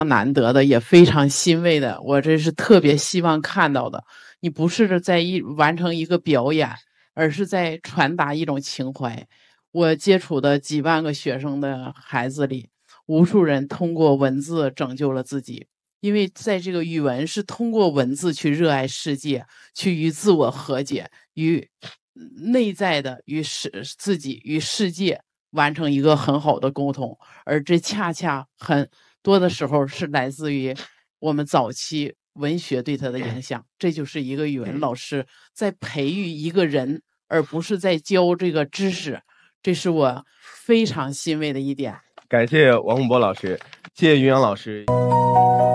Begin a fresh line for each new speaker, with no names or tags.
难得的，也非常欣慰的，我这是特别希望看到的。你不是在完成一个表演，而是在传达一种情怀。我接触的几万个学生的孩子里，无数人通过文字拯救了自己。因为在这个语文是通过文字去热爱世界，去与自我和解，与内在的与自己与世界完成一个很好的沟通，而这恰恰很多的时候是来自于我们早期文学对他的影响。这就是一个语文老师在培育一个人，而不是在教这个知识，这是我非常欣慰的一点。
感谢王洪波老师，谢谢云阳老师。